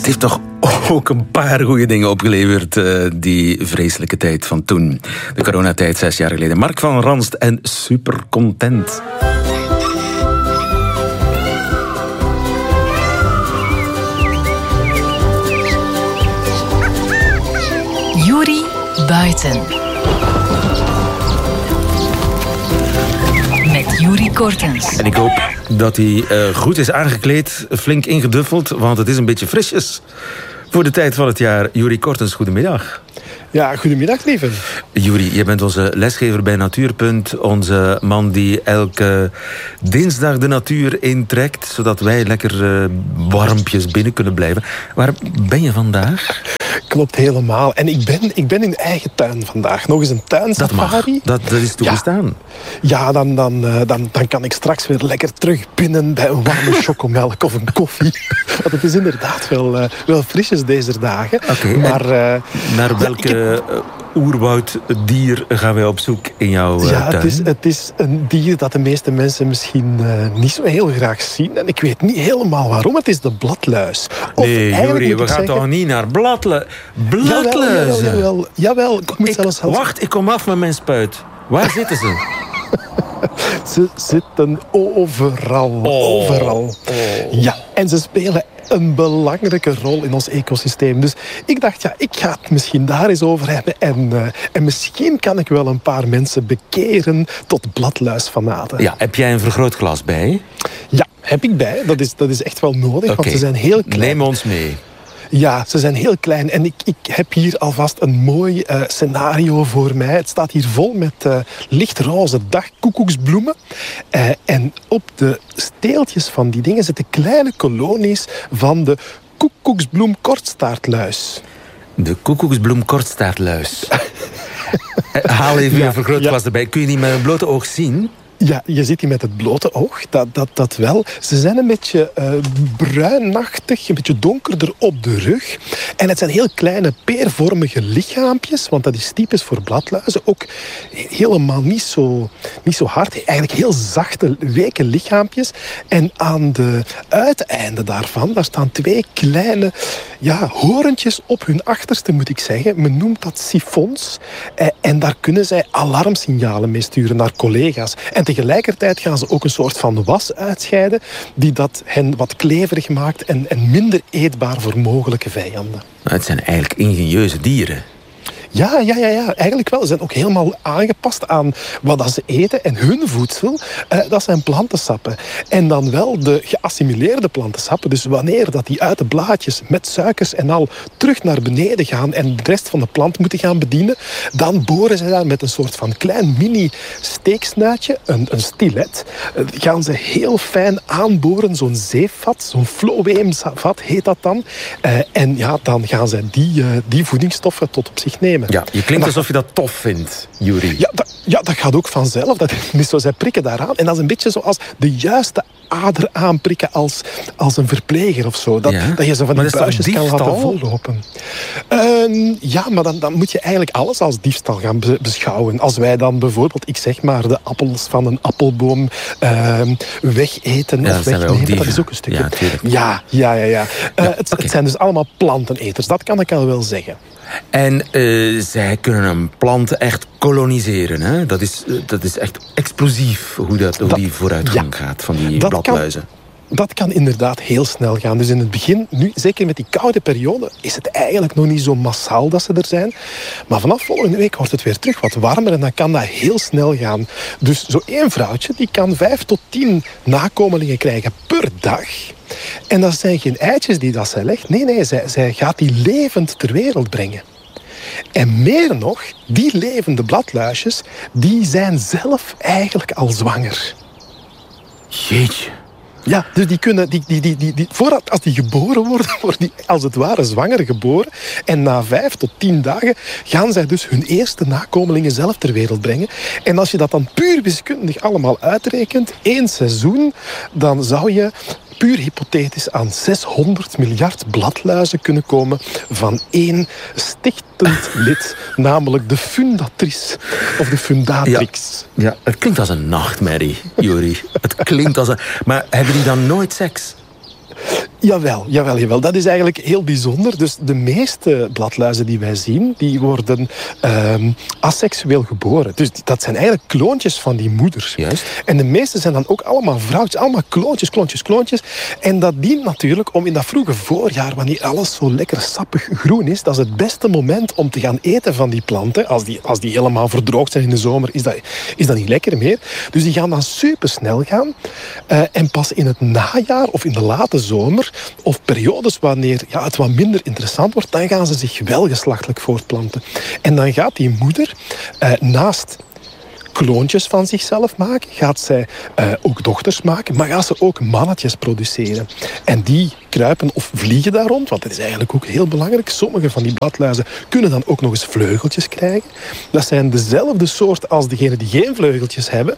heeft toch ook een paar goede dingen opgeleverd, die vreselijke tijd van toen. De coronatijd 6 jaar geleden. Mark van Ranst en super content. Yuri Buiten. Met Yuri Kortens. En ik hoop dat hij goed is aangekleed, flink ingeduffeld, want het is een beetje frisjes voor de tijd van het jaar. Yuri Kortens, goedemiddag. Ja, goedemiddag, lieve. Yuri, je bent onze lesgever bij Natuurpunt. Onze man die elke dinsdag de natuur intrekt, zodat wij lekker warmpjes binnen kunnen blijven. Waar ben je vandaag? Klopt helemaal. En ik ben in eigen tuin vandaag. Nog eens een tuinsafari. Dat is toegestaan. Ja, dan kan ik straks weer lekker terug binnen bij een warme chocomelk of een koffie. Want het is inderdaad wel frisjes deze dagen. Okay, maar naar welke oerwouddier gaan wij op zoek in jouw tuin? Het is een dier dat de meeste mensen misschien niet zo heel graag zien. En ik weet niet helemaal waarom. Het is de bladluis. Nee, Yuri, we gaan toch niet naar bladluizen? Jawel. Wacht, ik kom af met mijn spuit. Waar zitten ze? Ze zitten overal. Overal. Ja, en ze spelen een belangrijke rol in ons ecosysteem. Dus ik dacht, ik ga het misschien daar eens over hebben. En misschien kan ik wel een paar mensen bekeren tot bladluisfanaten. Ja, heb jij een vergrootglas bij? Ja, heb ik bij. Dat is echt wel nodig, want ze zijn heel klein. Neem ons mee. Ja, ze zijn heel klein. En ik heb hier alvast een mooi scenario voor mij. Het staat hier vol met lichtroze dagkoekoeksbloemen. En op de steeltjes van die dingen zitten kleine kolonies van de koekoeksbloem-kortstaartluis. De koekoeksbloem-kortstaartluis. Haal even je vergrootglas erbij. Kun je die met een blote oog zien? Ja, je ziet die met het blote oog, dat wel. Ze zijn een beetje bruinachtig, een beetje donkerder op de rug. En het zijn heel kleine peervormige lichaampjes, want dat is typisch voor bladluizen. Ook helemaal niet zo hard, eigenlijk heel zachte, weke lichaampjes. En aan de uiteinden daarvan, daar staan twee kleine horentjes op hun achterste, moet ik zeggen. Men noemt dat sifons. En daar kunnen zij alarmsignalen mee sturen naar collega's. En tegelijkertijd gaan ze ook een soort van was uitscheiden die dat hen wat kleverig maakt en minder eetbaar voor mogelijke vijanden. Het zijn eigenlijk ingenieuze dieren. Ja, eigenlijk wel. Ze zijn ook helemaal aangepast aan wat dat ze eten. En hun voedsel, dat zijn plantensappen. En dan wel de geassimileerde plantensappen. Dus wanneer dat die uit de blaadjes met suikers en al terug naar beneden gaan en de rest van de plant moeten gaan bedienen, dan boren ze daar met een soort van klein mini-steeksnuitje, een stilet, gaan ze heel fijn aanboren, zo'n zeefvat, zo'n floeemvat heet dat dan. En dan gaan zij die voedingsstoffen tot op zich nemen. Ja, je klinkt alsof je dat tof vindt, Yuri. Ja, dat gaat ook vanzelf. Dat is niet zo, zij prikken daaraan. En dat is een beetje zoals de juiste ader aanprikken als een verpleger of zo. Dat je zo van die buisjes kan laten vollopen. Maar dan moet je eigenlijk alles als diefstal gaan beschouwen. Als wij dan bijvoorbeeld, ik zeg maar, de appels van een appelboom wegeten of wegnemen, dat is ook een stukje. Ja. Het zijn dus allemaal planteneters, dat kan ik al wel zeggen. En zij kunnen een plant echt koloniseren. Hè? Dat is echt explosief hoe die vooruitgang gaat van die bladluizen. Dat kan inderdaad heel snel gaan. Dus in het begin, nu zeker met die koude periode, is het eigenlijk nog niet zo massaal dat ze er zijn. Maar vanaf volgende week wordt het weer terug wat warmer en dan kan dat heel snel gaan. Dus zo één vrouwtje die kan 5 tot 10 nakomelingen krijgen per dag. En dat zijn geen eitjes die dat zij legt. Nee, zij gaat die levend ter wereld brengen. En meer nog, die levende bladluisjes, die zijn zelf eigenlijk al zwanger. Jeetje. Ja, dus die kunnen, voordat als die geboren worden die als het ware zwanger geboren. En na 5 tot 10 dagen gaan zij dus hun eerste nakomelingen zelf ter wereld brengen. En als je dat dan puur wiskundig allemaal uitrekent, 1 seizoen, dan zou je puur hypothetisch aan 600 miljard bladluizen kunnen komen van 1 stichtend lid, namelijk de fundatrice of de fundatrix. Ja, het klinkt als een nachtmerrie, Yuri. Het klinkt als een... Maar hebben die dan nooit seks? Jawel. Dat is eigenlijk heel bijzonder. Dus de meeste bladluizen die wij zien, die worden asexueel geboren. Dus dat zijn eigenlijk kloontjes van die moeder. Juist. En de meeste zijn dan ook allemaal vrouwtjes. Allemaal kloontjes. En dat dient natuurlijk om in dat vroege voorjaar, wanneer alles zo lekker sappig groen is, dat is het beste moment om te gaan eten van die planten. Als die helemaal verdroogd zijn in de zomer, is dat niet lekker meer. Dus die gaan dan supersnel gaan. En pas in het najaar of in de late zomer, of periodes wanneer het wat minder interessant wordt, dan gaan ze zich wel geslachtelijk voortplanten. En dan gaat die moeder naast kloontjes van zichzelf maken, gaat zij ook dochters maken, maar gaat ze ook mannetjes produceren. En die kruipen of vliegen daar rond, want dat is eigenlijk ook heel belangrijk. Sommige van die bladluizen kunnen dan ook nog eens vleugeltjes krijgen. Dat zijn dezelfde soort als degenen die geen vleugeltjes hebben.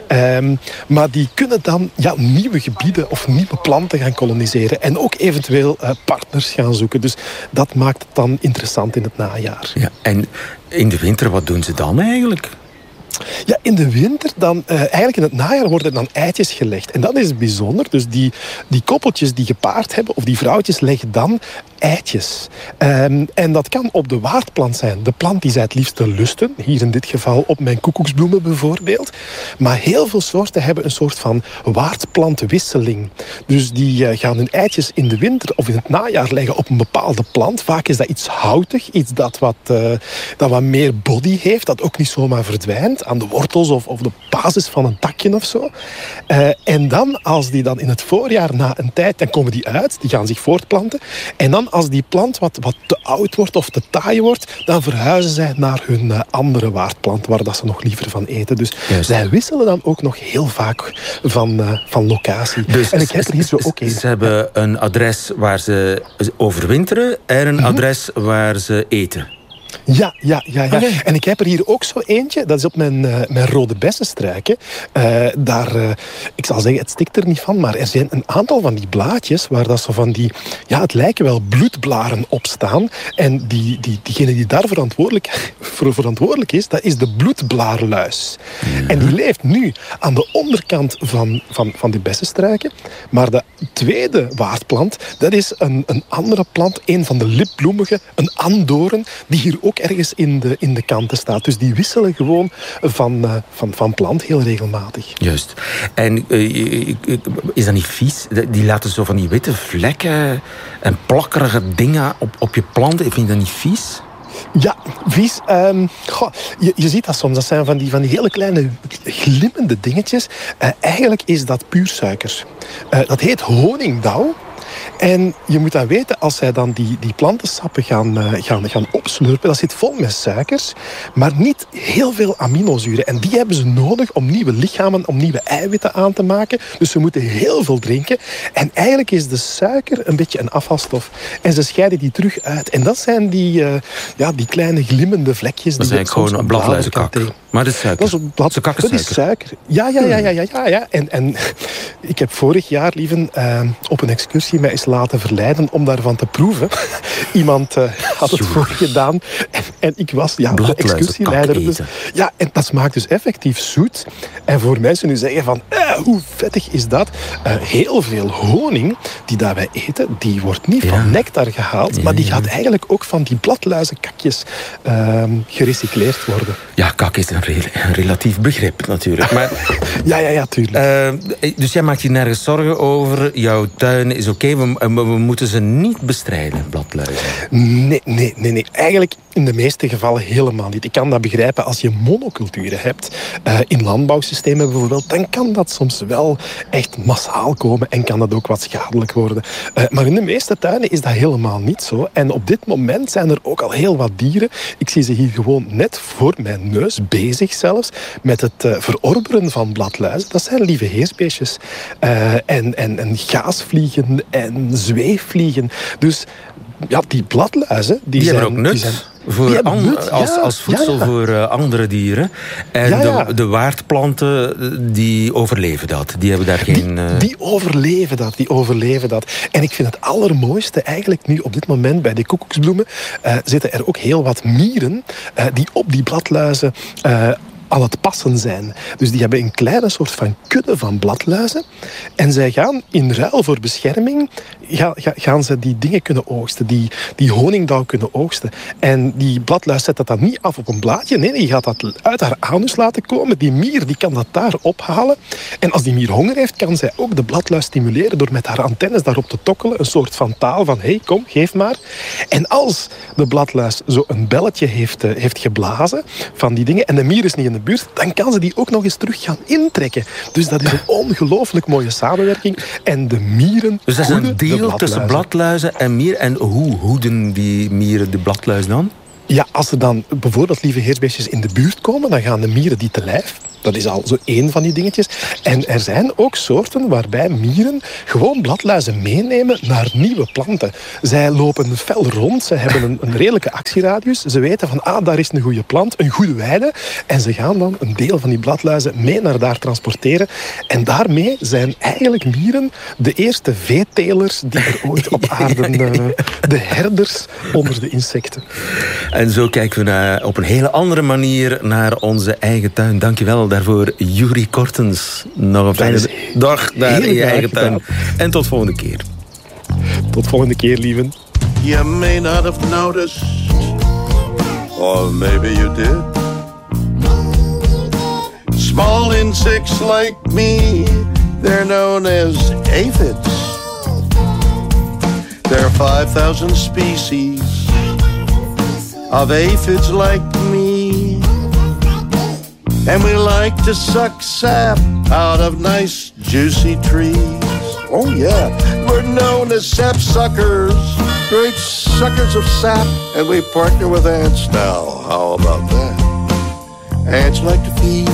Maar die kunnen dan nieuwe gebieden of nieuwe planten gaan koloniseren en ook eventueel partners gaan zoeken. Dus dat maakt het dan interessant in het najaar. Ja, en in de winter, wat doen ze dan eigenlijk? Ja, in de winter dan, eigenlijk in het najaar worden dan eitjes gelegd. En dat is bijzonder. Dus die koppeltjes die gepaard hebben, of die vrouwtjes, leggen dan eitjes. En dat kan op de waardplant zijn. De plant die zij het liefste lusten. Hier in dit geval op mijn koekoeksbloemen bijvoorbeeld. Maar heel veel soorten hebben een soort van waardplantwisseling. Dus die gaan hun eitjes in de winter of in het najaar leggen op een bepaalde plant. Vaak is dat iets houtig, iets dat wat meer body heeft, dat ook niet zomaar verdwijnt aan de wortels of de basis van een takje of zo. En dan, als die dan in het voorjaar na een tijd, dan komen die uit, die gaan zich voortplanten. En dan, als die plant wat te oud wordt of te taai wordt, dan verhuizen zij naar hun andere waardplant, waar dat ze nog liever van eten. Dus zij wisselen dan ook nog heel vaak van locatie. Dus en ik heb er hier zo ook ze hebben een adres waar ze overwinteren en een adres waar ze eten. Ja. Okay. En ik heb er hier ook zo eentje. Dat is op mijn rode bessenstruiken. Ik zal zeggen, het stikt er niet van, maar er zijn een aantal van die blaadjes waar dat zo van die, het lijken wel bloedblaren op staan. En diegene die daar verantwoordelijk is, dat is de bloedblaarluis. Ja. En die leeft nu aan de onderkant van de bessenstruiken. Maar de tweede waardplant, dat is een andere plant, een van de lipbloemige, een andoren, die hier ook ergens in de kanten staat. Dus die wisselen gewoon van plant heel regelmatig. Juist. En is dat niet vies? Die laten zo van die witte vlekken en plakkerige dingen op je planten. Vind je dat niet vies? Ja, vies. Je ziet dat soms. Dat zijn van die hele kleine glimmende dingetjes. Eigenlijk is dat puur suiker. Dat heet honingdauw. En je moet dan weten, als zij dan die plantensappen gaan opslurpen, dat zit vol met suikers, maar niet heel veel aminozuren. En die hebben ze nodig om nieuwe lichamen, om nieuwe eiwitten aan te maken. Dus ze moeten heel veel drinken. En eigenlijk is de suiker een beetje een afvalstof. En ze scheiden die terug uit. En dat zijn die kleine glimmende vlekjes. Dat is eigenlijk gewoon een bladluizenkak. Maar dat is suiker. Dat is suiker. Ja. En ik heb vorig jaar, lieven, op een excursie mij eens laten verleiden om daarvan te proeven. Iemand had het voorgedaan en ik was de excursieleider. Dus, en dat smaakt dus effectief zoet. En voor mensen die zeggen van, hoe vettig is dat? Heel veel honing die dat wij eten, die wordt niet van nectar gehaald, maar die gaat eigenlijk ook van die bladluizenkakjes gerecycleerd worden. Ja, kak is een relatief begrip natuurlijk. Maar, ja, tuurlijk. Dus jij maakt je nergens zorgen over. Jouw tuin is oké. We moeten ze niet bestrijden, bladluizen. Nee. Eigenlijk in de meeste gevallen helemaal niet. Ik kan dat begrijpen als je monoculturen hebt. In landbouwsystemen bijvoorbeeld, dan kan dat soms wel echt massaal komen en kan dat ook wat schadelijk worden. Maar in de meeste tuinen is dat helemaal niet zo. En op dit moment zijn er ook al heel wat dieren. Ik zie ze hier gewoon net voor mijn neus bezig zelfs met het verorberen van bladluizen. Dat zijn lieve heersbeestjes. En gaasvliegen en zweefvliegen. Dus die bladluizen... Die zijn, hebben ook nut. Als voedsel voor andere dieren. En de waardplanten, die overleven dat. Die hebben daar geen... Die overleven dat. En ik vind het allermooiste eigenlijk nu op dit moment bij de koekoeksbloemen zitten er ook heel wat mieren die op die bladluizen aan het passen zijn. Dus die hebben een kleine soort van kudde van bladluizen. En zij gaan in ruil voor bescherming gaan ze die dingen kunnen oogsten. Die honingdauw kunnen oogsten. En die bladluis zet dat dan niet af op een blaadje. Nee, die gaat dat uit haar anus laten komen. Die mier die kan dat daar ophalen. En als die mier honger heeft, kan zij ook de bladluis stimuleren door met haar antennes daarop te tokkelen. Een soort van taal van, hey, kom, geef maar. En als de bladluis zo een belletje heeft geblazen van die dingen en de mier is niet in de buurt, dan kan ze die ook nog eens terug gaan intrekken. Dus dat is een ongelooflijk mooie samenwerking. En de mieren dus dat is een deel de tussen bladluizen en mieren. En hoe hoeden die mieren de bladluis dan? Ja, als er dan bijvoorbeeld lieve heersbeestjes in de buurt komen, dan gaan de mieren die te lijf. Dat is al zo één van die dingetjes. En er zijn ook soorten waarbij mieren gewoon bladluizen meenemen naar nieuwe planten. Zij lopen fel rond, ze hebben een redelijke actieradius. Ze weten van, daar is een goede plant, een goede weide. En ze gaan dan een deel van die bladluizen mee naar daar transporteren. En daarmee zijn eigenlijk mieren de eerste veetelers die er ooit op aarde, de herders onder de insecten. En zo kijken we op een hele andere manier naar onze eigen tuin. Dankjewel daarvoor, Juri Kortens. Nog een fijne dag daar in je eigen tuin. En tot volgende keer. Tot volgende keer, lieven. You may not have noticed, or maybe you did. Small insects like me, they're known as aphids. There are 5,000 species of aphids like me. And we like to suck sap out of nice juicy trees. Oh yeah, we're known as sap suckers, great suckers of sap. And we partner with ants now, how about that? Ants like to feed